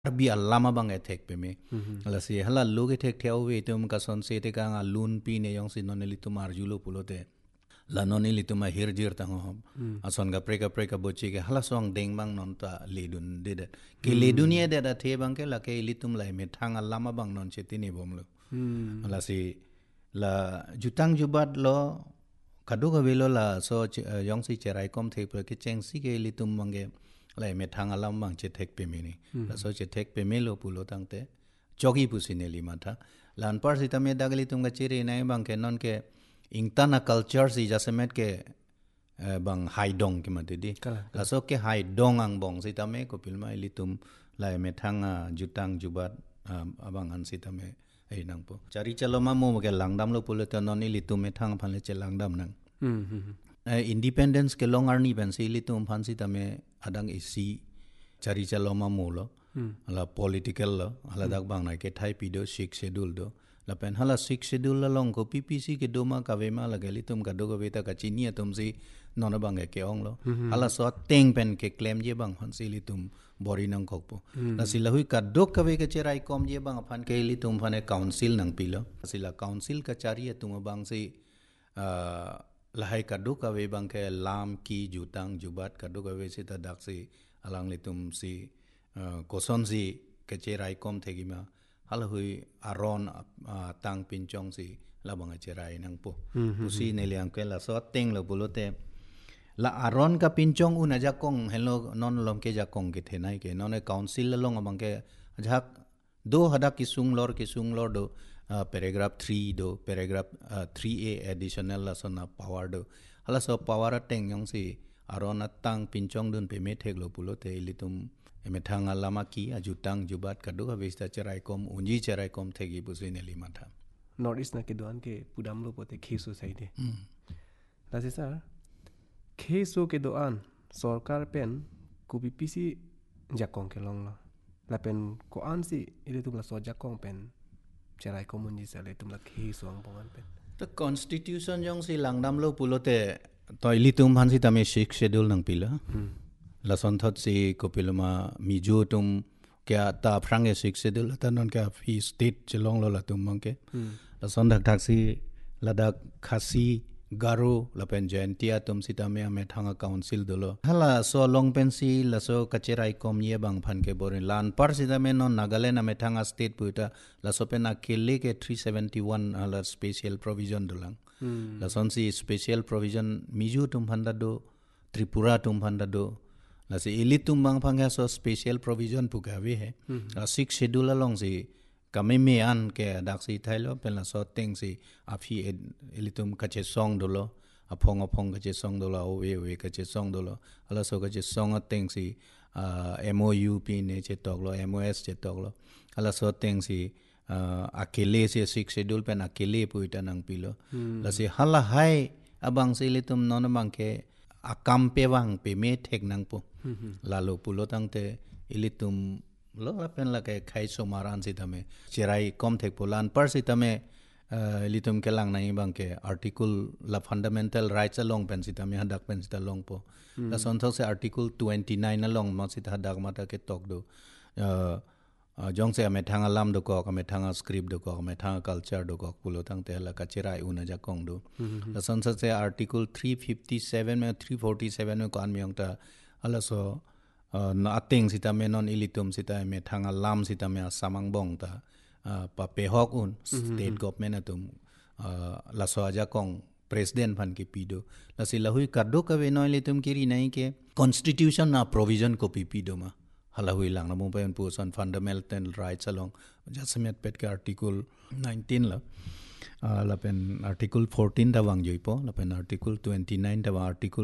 Arbi alama bang etek pe me ala si hala loge tek theo we tum ka son se te ka nga lun pi ne yong si non elitum arjulo pulote la non elitum hirjir tang ho ason ga preka bochi ke hala song deng bang non ta ledun de ke ledun ye de da the bang ke la ke elitum lai me thang alama bang non che tini bom lo ala si la jutang jubat lo kadu ka velo la so yong si cherai kom the pe ke cheng si ke elitum mangi lai me thang alam bang che thek pe me ni la so che thek pe me lo pulo tang te chogi pusine li ma tha lan par si tame dagali tum ga chiri nai bang ke non ke ingtana culture si jasemet ke bang haidong ke ma di la so ke haidong ang bong si tame ko pilma li tum lai me thang jutang jubat abang an si tame ei nang po chari chaloma mo ke langdam lo pulo te non li tum me thang phan le che langdam nang independence ke long arni ben si li tum phan si tame adang isi chari chaloma mo lo ala political lo ala dak bang na ke thai pi do 6 schedule do la pen hala 6 schedule la long ko ppc ke do ma ka ve ma la geli tum ka do ko ve ta ka chini tum si non bang ke ong lo hala so teng pen ke claim je bang han si li tum bori nang khok po la si la hui ka do ka ve ke cherai kom je bang phan ke li tum phan e council nang pi lo si la council ka chari tum bang si lahai ka do ka ve bang ke lam ki jutang jubat ka do ka ve si ta dak si alang li tum si koson si ke cherai kom thegi ma hala hui aron tang pin chong si la bang cherai nang po usi ne liang ke la so teng lo bulote la aron ka pin chong una ja kong hello non lom ke ja kong ke thenai ke non e council la long bang ke jak do hada ki sung lor do paragraph 3 do paragraph 3a additional la sona power do hala so power teng yong si aron tang pin chong dun pe me thek lo bulote litum eme thang alama ki ajutang jubat kadu ka vesta cherai kom unji cherai kom thegi busine li matha north east na ke doan ke pudam lo pote kheso sai de la se sir kheso ke doan sarkar pen ku bpc jakong ke long la pen ko an si ile tum la so jakong pen cherai kom unji sale tum la kheso ang pongan pen the constitution jong si langdam lo pulote toili tum han si tame 6 schedule nang pila la son thot si kopilma mijo tum kya ta phrange 6 schedule ta non kya fi state chelong lo la tum mangke la son dak si la dak khasi garo la pen jaintia tum si tame ame thanga council dolo hala so long pen si la so kacherai kom ye bang phan ke borin lan par si tame non nagaland ame thanga state puita la so pen akele ke 371 ala special provision dolang la son si special provision mijo tum phanda do tripura tum phanda do la si elitum bang phanga so special provision pugawe hai 6 schedule along si kame me an ke dak si thailo pen la so teng si aphi elitum kache song dolo apong kache song dolo we kache song dolo ala so kache song teng si MOU pi ne che toklo MOS che toklo ala so teng si akele se 6 schedule pen akele puita nang pilo la si hala hai abang si elitum non bang ke akam pe wang pe me thek nang po lalo pulo tang te elitum lo la pen la ke khai so maran si tame cherai kom thek polan par si tame elitum ke lang nai bang ke article la fundamental rights along pen si tame hadak pen si ta long po la son thok se article 29 along ma si ta dak mata ke tok do jong se ame thanga lam do ko ame thanga script do ko ame thanga culture do ko pulo tang te la ka cherai una ja kong do la son se article 357 me 347 me kan myong ta ala so na ateng sita me non ilitum sita me thanga lam sita me samang bong ta pa pe hok un state government atum la so aja kong president phan ki pido la si la hui kaddo ka ve no ilitum kiri nai ke constitution na provision ko pido ma hala hui lang na mo pen pu son fundamental rights along jasmet pet ka article 19 la pen article 14 da wang joi po la pen article 29 da article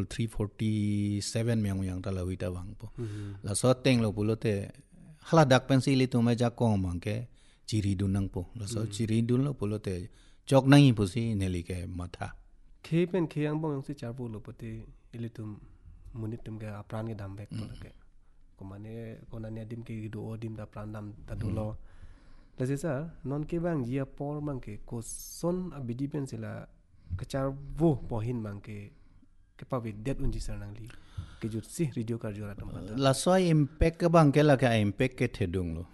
347 myang yang ta la hui ta wang po la so teng lo pulote hala dak pen si li tu ma ja kong mang ke chiri du nang po la so chiri du lo pulote chok nai pu si neli ke matha ke pen ke yang bong si char bu lo pote ile tum munit tum ga apran ge dam bek to ke komane konane dim ke do dim da pran dam ta do lo la se sa non ke bang ya por mang ke ko son abidi pen sila kachar wo pohin mang ke pa ve det unji sarnang li ke jut si radio karjora tam la so impact ka bang ke la ka impact ke thedung lo